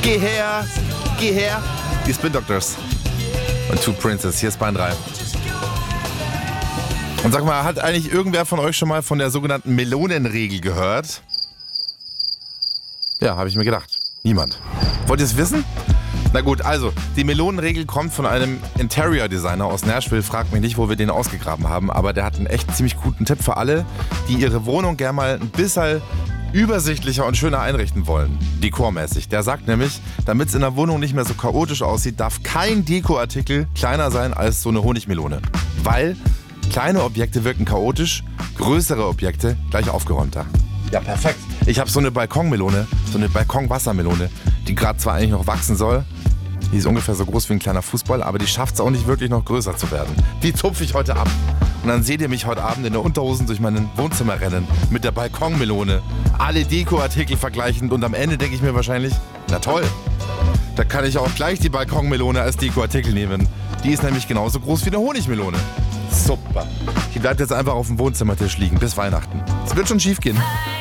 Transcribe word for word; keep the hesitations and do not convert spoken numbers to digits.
Geh her, geh her. Die Spin Doctors und Two Princess. Hier ist Bahn drei. Und sag mal, hat eigentlich irgendwer von euch schon mal von der sogenannten Melonenregel gehört? Ja, habe ich mir gedacht. Niemand. Wollt ihr es wissen? Na gut, also, die Melonenregel kommt von einem Interior-Designer aus Nashville. Fragt mich nicht, wo wir den ausgegraben haben, aber der hat einen echt ziemlich guten Tipp für alle, die ihre Wohnung gerne mal ein bisschen übersichtlicher und schöner einrichten wollen, dekormäßig. Der sagt nämlich, damit es in der Wohnung nicht mehr so chaotisch aussieht, darf kein Dekoartikel kleiner sein als so eine Honigmelone. Weil kleine Objekte wirken chaotisch, größere Objekte gleich aufgeräumter. Ja, perfekt. Ich habe so eine Balkonmelone, so eine Balkonwassermelone, die gerade zwar eigentlich noch wachsen soll. Die ist ungefähr so groß wie ein kleiner Fußball, aber die schafft es auch nicht wirklich noch größer zu werden. Die zupfe ich heute ab. Und dann seht ihr mich heute Abend in der Unterhosen durch mein Wohnzimmer rennen mit der Balkonmelone. Alle Dekoartikel vergleichend und am Ende denke ich mir wahrscheinlich, na toll, da kann ich auch gleich die Balkonmelone als Dekoartikel nehmen. Die ist nämlich genauso groß wie eine Honigmelone. Super. Die bleibt jetzt einfach auf dem Wohnzimmertisch liegen bis Weihnachten. Es wird schon schief gehen.